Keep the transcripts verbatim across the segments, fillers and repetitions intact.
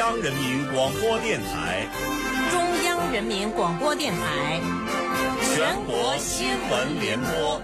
央人民广播电台， 中央人民广播电台， 全国新闻联播。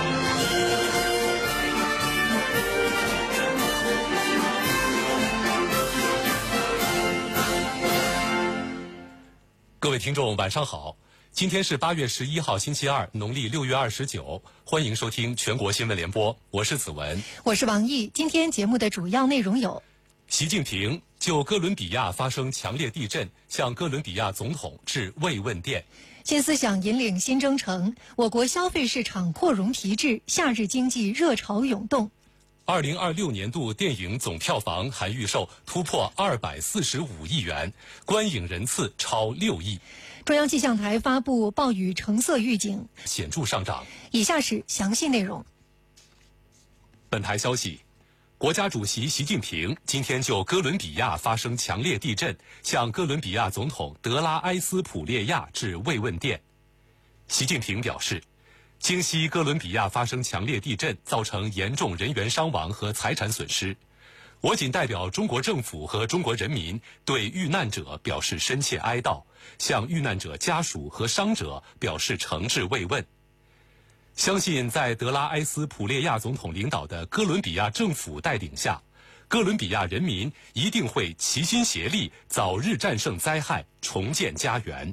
各位听众，晚上好！今天是八月十一号，星期二，农历六月二十九。欢迎收听全国新闻联播，我是子文， 我是王毅。今天节目的主要内容有： 习近平就哥伦比亚发生强烈地震，向哥伦比亚总统致慰问电； 新思想引领新征程，我国消费市场扩容提质，夏日经济热潮涌动。 二零二六年度电影总票房含预售突破二百四十五亿元，观影人次超六亿。 中央气象台发布暴雨橙色预警， 显著上涨。 以下是详细内容。 本台消息，国家主席习近平今天就哥伦比亚发生强烈地震，向哥伦比亚总统德拉埃斯普列亚致慰问电。习近平表示，京西哥伦比亚发生强烈地震，造成严重人员伤亡和财产损失。我谨代表中国政府和中国人民对遇难者表示深切哀悼，向遇难者家属和伤者表示诚挚慰问。相信在德拉埃斯普列亚总统领导的哥伦比亚政府带领下，哥伦比亚人民一定会齐心协力，早日战胜灾害，重建家园。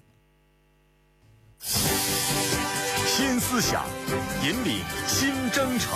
新思想，引领新征程。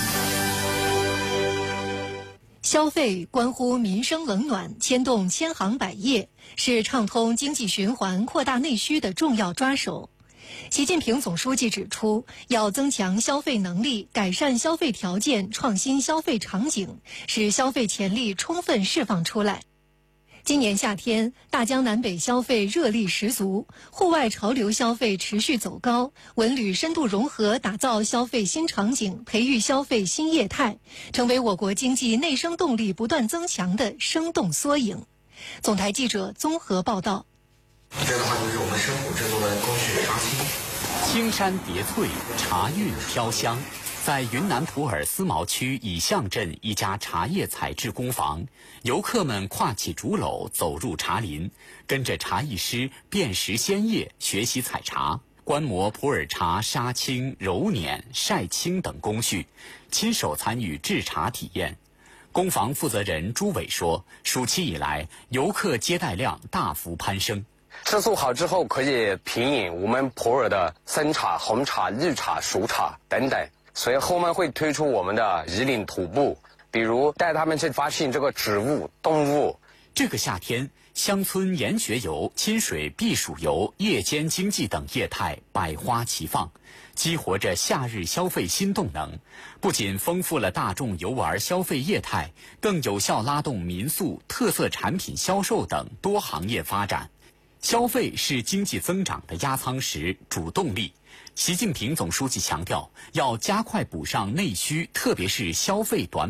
消费关乎民生冷暖，牵动千行百业，是畅通经济循环、扩大内需的重要抓手。习近平总书记指出，要增强消费能力，改善消费条件，创新消费场景，使消费潜力充分释放出来。今年夏天，大江南北消费热力十足，户外潮流消费持续走高，文旅深度融合，打造消费新场景，培育消费新业态，成为我国经济内生动力不断增强的生动缩影。总台记者综合报道。 这样的话就是我们生普制作的工序茶青， 青山叠翠，茶韵飘香。在云南普洱思茅区乙象镇一家茶叶采制工坊，游客们挎起竹篓走入茶林，跟着茶艺师辨识鲜叶，学习采茶，观摩普洱茶杀青、揉捻、晒青等工序，亲手参与制茶体验。工坊负责人朱伟说，暑期以来，游客接待量大幅攀升。 吃素好之后，可以品饮我们普洱的生茶、红茶、绿茶、熟茶等等。随后我们会推出我们的引领徒步，比如带他们去发现这个植物、动物。 这个夏天，乡村研学游、亲水避暑游、夜间经济等业态百花齐放，激活着夏日消费新动能，不仅丰富了大众游玩消费业态，更有效拉动民宿、特色产品销售等多行业发展。消费是经济增长的压舱石、主动力。习近平总书记强调，要加快补上内需，特别是消费短